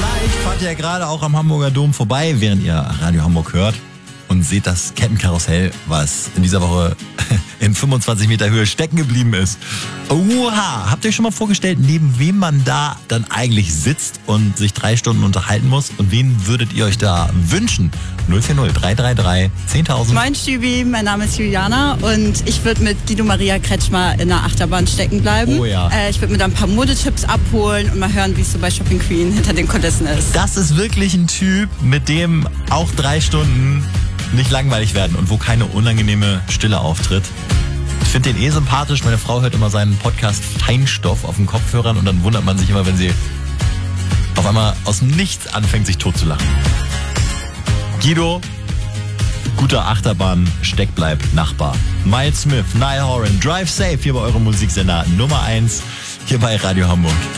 Vielleicht fahrt ihr ja gerade auch am Hamburger Dom vorbei, während ihr Radio Hamburg hört und seht das Kettenkarussell, was in dieser Woche in 25 Meter Höhe stecken geblieben ist. Oha! Habt ihr euch schon mal vorgestellt, neben wem man da dann eigentlich sitzt und sich 3 Stunden unterhalten muss? Und wen würdet ihr euch da wünschen? 040 333 10.000. Moin Stübi, mein Name ist Juliana und ich würde mit Guido Maria Kretschmer in der Achterbahn stecken bleiben. Oh ja. Ich würde mir da ein paar Modetipps abholen und mal hören, wie es so bei Shopping Queen hinter den Kulissen ist. Das ist wirklich ein Typ, mit dem auch 3 Stunden nicht langweilig werden und wo keine unangenehme Stille auftritt. Ich finde den sympathisch. Meine Frau hört immer seinen Podcast Feinstoff auf den Kopfhörern und dann wundert man sich immer, wenn sie auf einmal aus dem Nichts anfängt, sich totzulachen. Guido, guter Achterbahn-Steckbleib-Nachbar. Miles Smith, Niall Horan, Drive Safe hier bei eurem Musiksender Nummer 1 hier bei Radio Hamburg.